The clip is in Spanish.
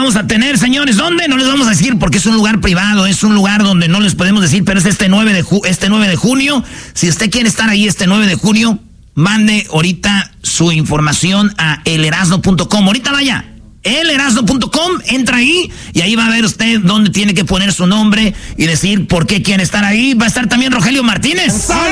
vamos a tener, señores. ¿Dónde? No les vamos a decir porque es un lugar privado, es un lugar donde no les podemos decir, pero es este 9 de junio. Si usted quiere estar ahí este 9 de junio, mande ahorita su información a elerasno.com. Ahorita vaya, elerasno.com, entra ahí y ahí va a ver usted dónde tiene que poner su nombre y decir por qué quiere estar ahí. Va a estar también Rogelio Martínez.